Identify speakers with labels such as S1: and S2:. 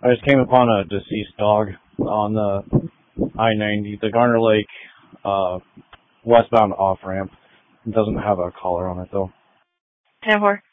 S1: I just came upon a deceased dog on the I-90, the Garner Lake westbound off-ramp. It doesn't have a collar on it, though.
S2: 10-4.